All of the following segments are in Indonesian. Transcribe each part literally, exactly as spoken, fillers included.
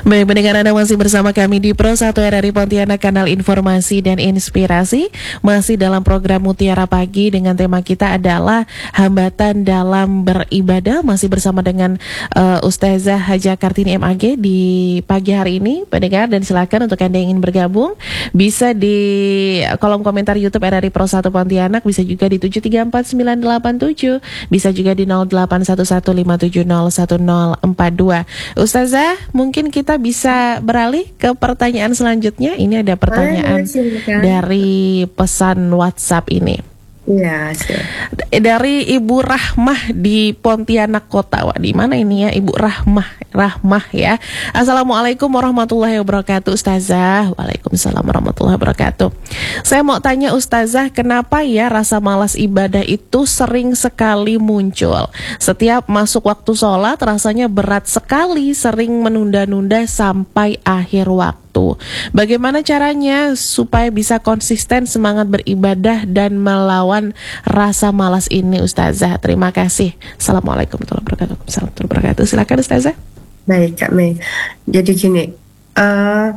Baik, pendengar, Anda masih bersama kami di Pro satu R R I Pontianak, kanal informasi dan inspirasi. Masih dalam program Mutiara Pagi dengan tema kita adalah hambatan dalam beribadah. Masih bersama dengan uh, Ustazah Haja Kartini M A G di pagi hari ini, pendengar. Dan silakan untuk Anda yang ingin bergabung, bisa di kolom komentar YouTube R R I Pro satu Pontianak, bisa juga di tujuh tiga empat sembilan delapan tujuh, bisa juga di nol delapan satu satu lima tujuh nol satu nol empat dua. Ustazah, mungkin kita bisa beralih ke pertanyaan selanjutnya. Ini ada pertanyaan Ayo, dari pesan WhatsApp ini. Ya, dari Ibu Rahmah di Pontianak Kota. Wah, di mana ini ya, Ibu Rahmah? Rahmah ya. Assalamualaikum warahmatullahi wabarakatuh, Ustazah. Waalaikumsalam warahmatullahi wabarakatuh. Saya mau tanya Ustazah, kenapa ya rasa malas ibadah itu sering sekali muncul? Setiap masuk waktu sholat rasanya berat sekali, sering menunda-nunda sampai akhir waktu. Bagaimana caranya supaya bisa konsisten semangat beribadah dan melawan rasa malas ini, Ustazah? Terima kasih. Assalamualaikum warahmatullahi wabarakatuh. Assalamualaikum warahmatullahi wabarakatuh. Silakan, Ustazah. Baik, Kak Mei. Jadi gini, uh,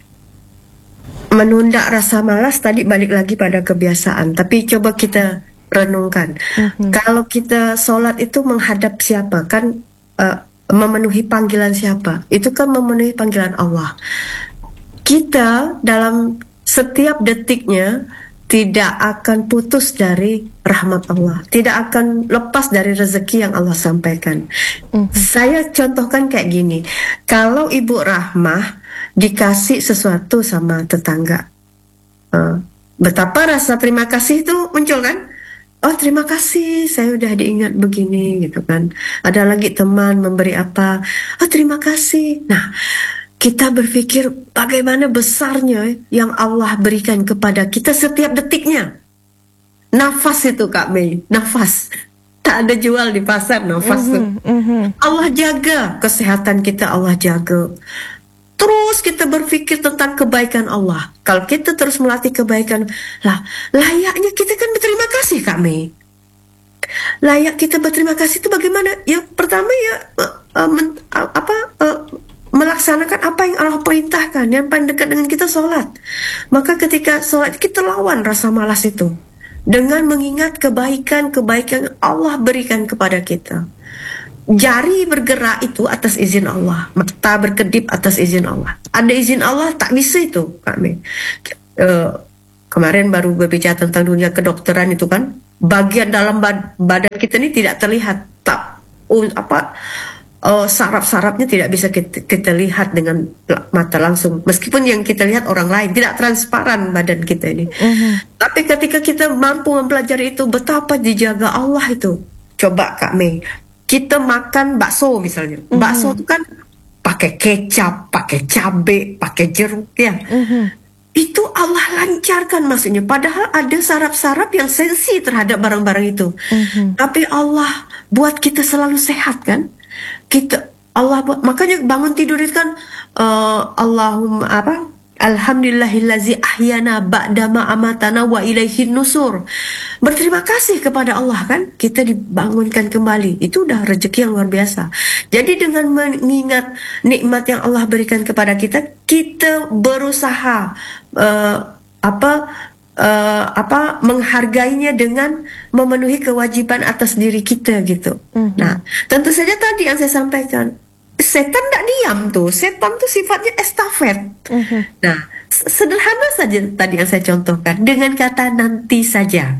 menunda rasa malas tadi balik lagi pada kebiasaan. Tapi coba kita renungkan. Uh-huh. Kalau kita sholat itu menghadap siapa? Kan uh, memenuhi panggilan siapa? Itu kan memenuhi panggilan Allah. Kita dalam setiap detiknya tidak akan putus dari rahmat Allah, tidak akan lepas dari rezeki yang Allah sampaikan. Uh-huh. Saya contohkan kayak gini, kalau Ibu Rahmah dikasih sesuatu sama tetangga, uh, betapa rasa terima kasih itu muncul kan? Oh, terima kasih, saya udah diingat begini gitu kan. Ada lagi teman memberi apa, oh terima kasih. Nah, kita berpikir bagaimana besarnya yang Allah berikan kepada kita setiap detiknya. Nafas itu, Kak Mei, nafas. Tak ada jual di pasar nafas mm-hmm, tuh. Mm-hmm. Allah jaga kesehatan kita, Allah jaga. Terus kita berpikir tentang kebaikan Allah. Kalau kita terus melatih kebaikan, lah layaknya kita kan berterima kasih, Kak Mei. Layak kita berterima kasih itu bagaimana? Ya pertama ya uh, uh, men, uh, apa uh, melaksanakan apa yang Allah perintahkan. Yang paling dekat dengan kita sholat. Maka ketika sholat kita lawan rasa malas itu dengan mengingat kebaikan-kebaikan Allah berikan kepada kita. Jari bergerak itu atas izin Allah, mata berkedip atas izin Allah. Ada izin Allah tak bisa itu, Kak Mei. Uh, kemarin baru berbicara tentang dunia kedokteran itu kan, bagian dalam bad badan kita ini tidak terlihat, tak uh, apa uh, saraf-sarafnya tidak bisa kita, kita lihat dengan mata langsung. Meskipun yang kita lihat orang lain, tidak transparan badan kita ini. Uh-huh. Tapi ketika kita mampu mempelajari itu, betapa dijaga Allah itu. Coba, Kak Mei, kita makan bakso misalnya, mm-hmm. bakso itu kan pakai kecap, pakai cabai, pakai jeruk ya. Mm-hmm. Itu Allah lancarkan maksudnya. Padahal ada saraf-saraf yang sensi terhadap barang-barang itu. Mm-hmm. Tapi Allah buat kita selalu sehat kan. Kita Allah buat, makanya bangun tidur itu kan uh, Allahumma apa? Alhamdulillahillazi ahyana ba'dama amatana wa ilaihin nusur. Berterima kasih kepada Allah kan, kita dibangunkan kembali. Itu udah rezeki yang luar biasa. Jadi dengan mengingat nikmat yang Allah berikan kepada kita, kita berusaha uh, apa uh, apa menghargainya dengan memenuhi kewajiban atas diri kita gitu. Mm-hmm. Nah, tentu saja tadi yang saya sampaikan, setan tidak diam tuh. Setan tuh sifatnya estafet. Uh-huh. Nah, sederhana saja tadi yang saya contohkan dengan kata nanti saja.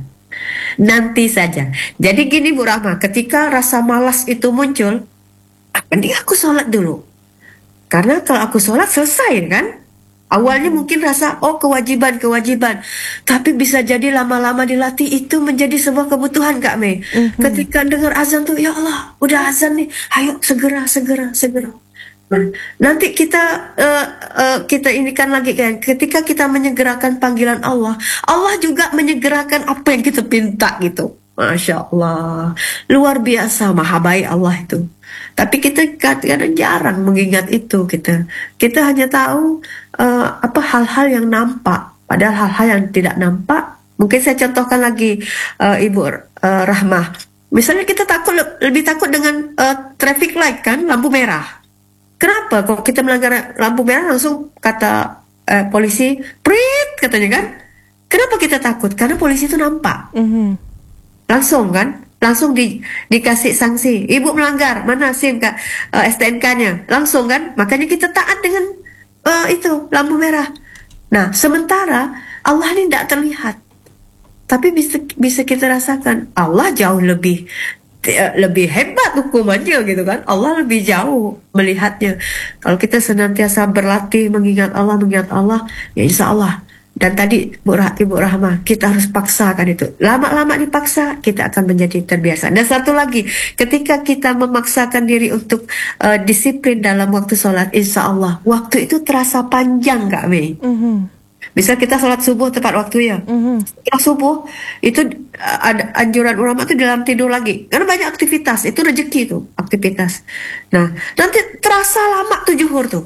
Nanti saja. Jadi gini Bu Rahma, ketika rasa malas itu muncul, mending aku sholat dulu. Karena kalau aku sholat selesai kan. Awalnya mungkin rasa, oh kewajiban-kewajiban. Tapi bisa jadi lama-lama dilatih itu menjadi sebuah kebutuhan, Kak Mei. Mm-hmm. Ketika dengar azan tuh, ya Allah, udah azan nih. Ayo segera, segera, segera. Nah, nanti kita uh, uh, kita ini kan lagi kan, ketika kita menyegerakan panggilan Allah, Allah juga menyegerakan apa yang kita pinta gitu. Masya Allah, luar biasa, maha baik Allah itu. Tapi kita kadang-kadang jarang mengingat itu. Kita kita hanya tahu uh, apa hal-hal yang nampak, padahal hal-hal yang tidak nampak. Mungkin saya contohkan lagi, uh, Ibu uh, Rahmah. Misalnya kita takut lebih takut dengan uh, traffic light kan, lampu merah. Kenapa? Kalau kita melanggar lampu merah langsung kata eh, polisi, prit katanya kan? Kenapa kita takut? Karena polisi itu nampak. Mhm. Langsung kan? Langsung di, dikasih sanksi. Ibu melanggar, mana SIM Kak, eh, S T N K-nya? Langsung kan? Makanya kita taat dengan eh, itu lampu merah. Nah, sementara Allah ini tidak terlihat. Tapi bisa bisa kita rasakan Allah jauh lebih eh, lebih hebat hukumannya gitu kan. Allah lebih jauh melihatnya. Kalau kita senantiasa berlatih mengingat Allah, mengingat Allah, ya insya Allah. Dan tadi Bu Rah, Ibu Rahma, kita harus paksakan itu. Lama-lama dipaksa, kita akan menjadi terbiasa. Dan satu lagi, ketika kita memaksakan diri untuk eh, disiplin dalam waktu sholat, insya Allah, waktu itu terasa panjang Kak Mei. Mhm. Bisa kita sholat subuh tepat waktu ya. Mhm. Setelah subuh itu uh, ada anjuran ulama itu dalam tidur lagi. Karena banyak aktivitas, itu rezeki tuh aktivitas. Nah, nanti terasa lama tuh zuhur tuh.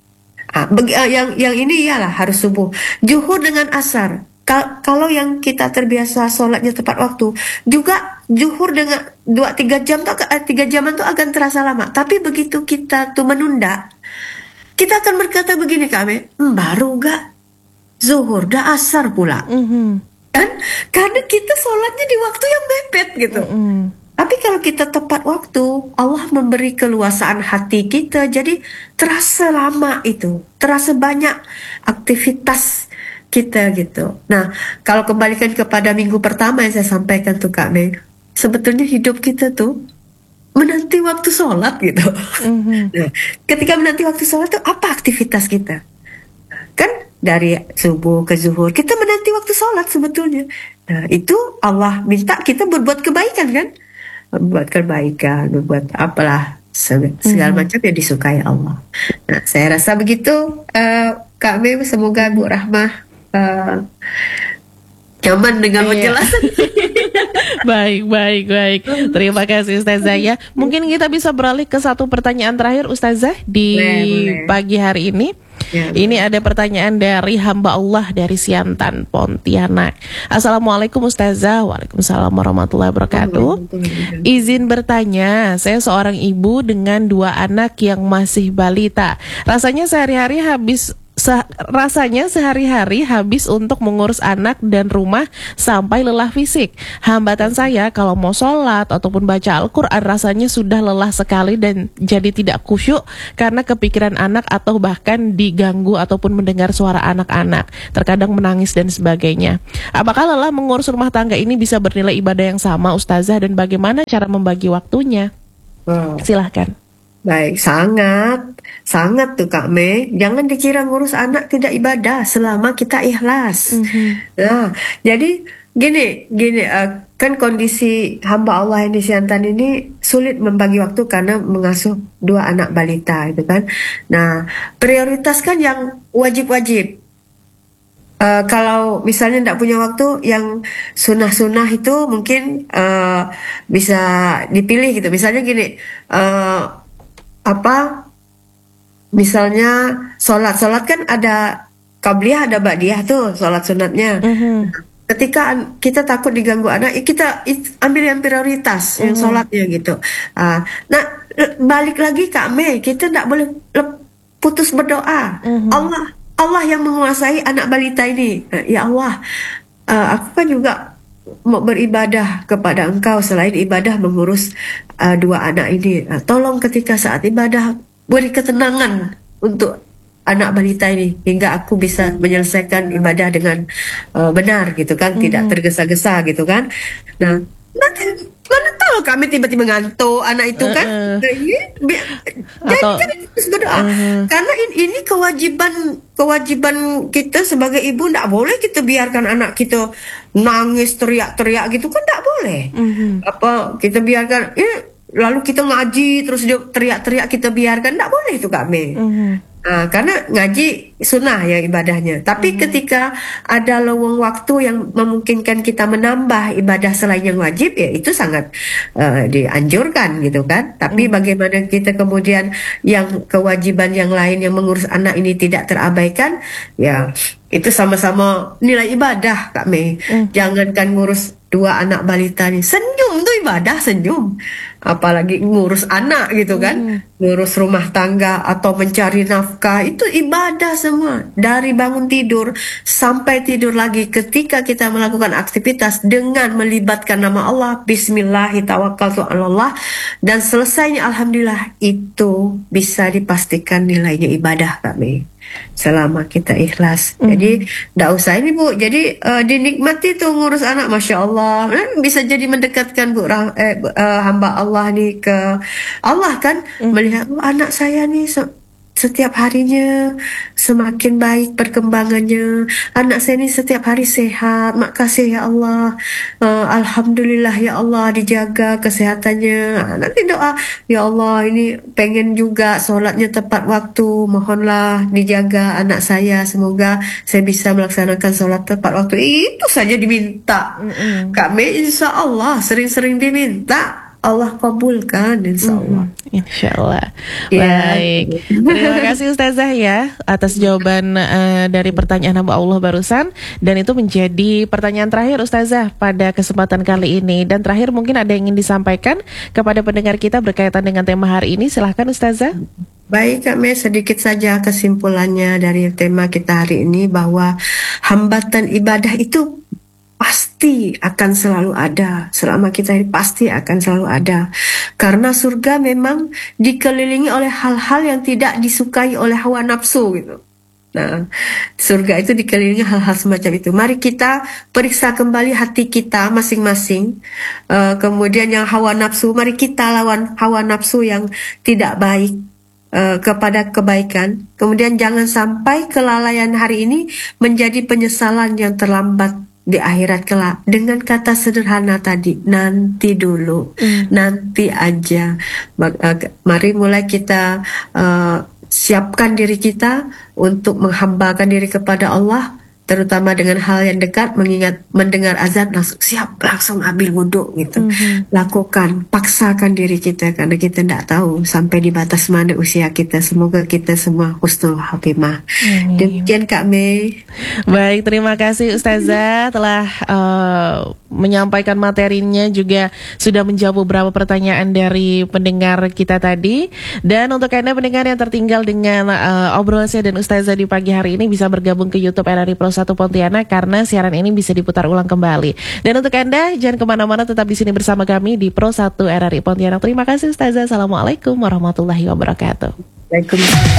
Ah, bagi- uh, yang yang ini iyalah harus subuh. Zuhur dengan asar. Ka- kalau yang kita terbiasa sholatnya tepat waktu, juga zuhur dengan dua tiga jam tuh uh, tiga jaman tuh akan terasa lama. Tapi begitu kita tuh menunda, kita akan berkata begini kami, "Hmm, baru gak zuhur, dah asar pula." Mhm. Kan? Karena kita sholatnya di waktu yang mepet gitu. Mhm. Tapi kalau kita tepat waktu, Allah memberi keluasaan hati kita, jadi terasa lama itu, terasa banyak aktivitas kita gitu. Nah, kalau kembalikan kepada minggu pertama yang saya sampaikan tuh Kak Mei, sebetulnya hidup kita tuh menanti waktu sholat gitu. Mhm. Nah, ketika menanti waktu sholat tuh apa aktivitas kita? Kan dari subuh ke zuhur kita menanti waktu sholat sebetulnya. Nah itu Allah minta kita berbuat kebaikan kan, berbuat kebaikan, berbuat apalah seg- segala Mhm. macam yang disukai Allah. Nah saya rasa begitu eh, Kak Mei, semoga Bu Rahmah eh, nyaman dengan Iya. penjelasan. Baik, baik, baik. Terima kasih Ustazah ya. Mungkin kita bisa beralih ke satu pertanyaan terakhir Ustazah di Boleh, boleh. pagi hari ini. Ya, Ini ada pertanyaan dari hamba Allah dari Siantan, Pontianak. Assalamualaikum Ustazah. Waalaikumsalam warahmatullahi wabarakatuh. Izin bertanya, saya seorang ibu dengan dua anak yang masih balita. Rasanya sehari-hari habis se- rasanya sehari-hari habis untuk mengurus anak dan rumah sampai lelah fisik. Hambatan saya kalau mau sholat ataupun baca Al-Quran rasanya sudah lelah sekali dan jadi tidak khusyuk karena kepikiran anak atau bahkan diganggu ataupun mendengar suara anak-anak. Terkadang menangis dan sebagainya. Apakah lelah mengurus rumah tangga ini bisa bernilai ibadah yang sama Ustazah dan bagaimana cara membagi waktunya? Wow. Silahkan. Baik, sangat, sangat tuh Kak Mei. Jangan dikira ngurus anak tidak ibadah selama kita ikhlas. Mhm. Nah, jadi gini, gini, eh, kan kondisi hamba Allah yang di Siantan ini sulit membagi waktu karena mengasuh dua anak balita, itu kan. Nah, prioritaskan yang wajib-wajib. Eh, kalau misalnya tidak punya waktu, yang sunnah-sunnah itu mungkin eh, bisa dipilih gitu. Misalnya gini. eh, apa misalnya sholat sholat kan ada qabliyah ada ba'diyah tuh sholat sunatnya. Mhm. Ketika an- kita takut diganggu anak, ya kita it- ambil yang prioritas yang Mhm. sholatnya gitu. Ah, nah le- balik lagi Kak Mei, kita tidak boleh lep- putus berdoa. Mhm. Allah Allah yang menguasai anak balita ini. Nah, ya Allah, ah, aku kan juga mau beribadah kepada Engkau selain ibadah mengurus uh, dua anak ini. Uh, tolong ketika saat ibadah beri ketenangan untuk anak balita ini hingga aku bisa menyelesaikan ibadah dengan uh, benar gitu kan, tidak Mhm. tergesa-gesa gitu kan. Nah, nanti mana tahu kami tiba-tiba ngantuk anak itu kan. Uh-uh. Nah, ini bi- jadi Atau- kita harus berdoa. Uh-huh. Karena ini, ini kewajiban kewajiban kita sebagai ibu, tidak boleh kita biarkan anak kita nangis teriak-teriak gitu kan, tidak boleh. Mhm. Apa kita biarkan eh, lalu kita ngaji terus dia teriak-teriak kita biarkan, tidak boleh itu kami. Mhm. Nah, karena ngaji sunnah ya ibadahnya. Tapi ketika ada lowong waktu yang memungkinkan kita menambah ibadah selain yang wajib, ya itu sangat eh, dianjurkan gitu kan. Tapi bagaimana kita kemudian yang kewajiban yang lain yang mengurus anak ini tidak terabaikan, ya itu sama-sama nilai ibadah Kak Mei. Mm. Jangankan ngurus dua anak balita nih, senyum tuh ibadah, senyum. Apalagi ngurus anak gitu kan, Hmm. ngurus rumah tangga atau mencari nafkah, itu ibadah semua. Dari bangun tidur sampai tidur lagi, ketika kita melakukan aktivitas dengan melibatkan nama Allah, Bismillahirrahmanirrahim, dan selesainya Alhamdulillah, itu bisa dipastikan nilainya ibadah kami. Selama kita ikhlas. Hmm. Jadi tidak usah ini Bu. Jadi uh, dinikmati tuh ngurus anak, masya Allah. Eh, bisa jadi mendekatkan Bu Rah- eh, Bu- eh, hamba Allah nih ke Allah kan. Hmm. Melihat "Oh, anak saya nih se- setiap harinya semakin baik perkembangannya. Anak saya ini setiap hari sehat. Makasih ya Allah. Eh, Alhamdulillah ya Allah, dijaga kesehatannya. Ah, nanti doa, ya Allah ini pengen juga sholatnya tepat waktu. Mohonlah dijaga anak saya. Semoga saya bisa melaksanakan sholat tepat waktu. Itu saja diminta. Mm-mm. Kami insya Allah sering-sering diminta. Allah kabulkan insya Allah. Mm-mm. Insya Allah. Ya. Baik. Terima kasih Ustazah ya atas jawaban eh, dari pertanyaan hamba Allah barusan. Dan itu menjadi pertanyaan terakhir Ustazah pada kesempatan kali ini. Dan terakhir mungkin ada yang ingin disampaikan kepada pendengar kita berkaitan dengan tema hari ini. Silahkan Ustazah. Baik Kak Mei, sedikit saja kesimpulannya dari tema kita hari ini, bahwa hambatan ibadah itu pasti akan selalu ada. Selama kita ini pasti akan selalu ada. Karena surga memang dikelilingi oleh hal-hal yang tidak disukai oleh hawa nafsu gitu. Nah, surga itu dikelilingi hal-hal semacam itu. Mari kita periksa kembali hati kita masing-masing. Eh, kemudian yang hawa nafsu, mari kita lawan hawa nafsu yang tidak baik eh, kepada kebaikan. Kemudian jangan sampai kelalaian hari ini menjadi penyesalan yang terlambat di akhirat kelak. Dengan kata sederhana tadi, nanti dulu, Hmm. nanti aja. Mak- eh, Mari mulai kita eh, siapkan diri kita untuk menghambakan diri kepada Allah, terutama dengan hal yang dekat, mengingat mendengar azan langsung siap, langsung ambil wudhu gitu. Mhm. Lakukan, paksakan diri kita, karena kita tidak tahu sampai di batas mana usia kita. Semoga kita semua husnul khatimah. Amin. Demikian Kak Mei. Baik, terima kasih Ustazah telah eh, menyampaikan materinya, juga sudah menjawab beberapa pertanyaan dari pendengar kita tadi. Dan untuk Anda pendengar yang tertinggal dengan eh, obrolan saya dan Ustazah di pagi hari ini, bisa bergabung ke YouTube R R I Pro satu Pontianak karena siaran ini bisa diputar ulang kembali. Dan untuk Anda jangan kemana-mana, tetap di sini bersama kami di Pro satu R R I Pontianak. Terima kasih Ustazah. Assalamualaikum warahmatullahi wabarakatuh. Waalaikumsalam.